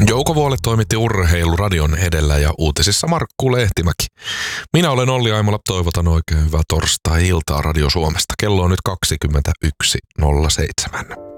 Jouko Vuole toimitti Urheiluradion edellä ja uutisissa Markku Lehtimäki. Minä olen Olli Aimola, toivotan oikein hyvää torstai-iltaa Radio Suomesta. Kello on nyt 21.07.